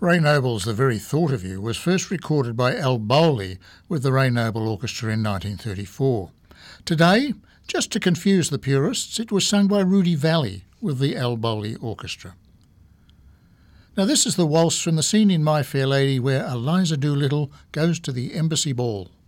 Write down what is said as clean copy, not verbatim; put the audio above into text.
Ray Noble's The Very Thought of You was first recorded by Al Bowley with the Ray Noble Orchestra in 1934. Today, just to confuse the purists, it was sung by Rudy Valley with the Al Bowley Orchestra. Now this is the waltz from the scene in My Fair Lady where Eliza Doolittle goes to the embassy ball.